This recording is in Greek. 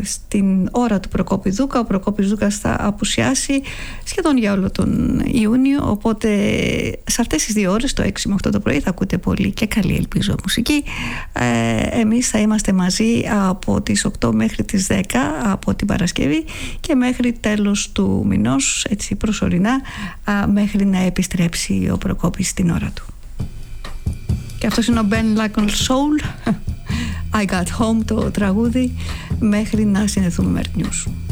στην ώρα του Προκόπη Δούκα. Ο Προκόπης Δούκας θα απουσιάσει σχεδόν για όλο τον Ιούνιο, οπότε σε αυτές τις 2 ώρες, το 6 με 8 το πρωί, θα ακούτε πολύ και καλή, ελπίζω, μουσική. Εμείς θα είμαστε μαζί από τις 8 μέχρι τις 10 από την Παρασκευή και μέχρι τέλος του μηνός, έτσι προσωρινά, μέχρι να επιστρέψει ο Προκόπης στην ώρα του. Και αυτός είναι ο Ben Lackle Soul, I Got Home, το τραγούδι, μέχρι να συνδεθούμε με Earth News.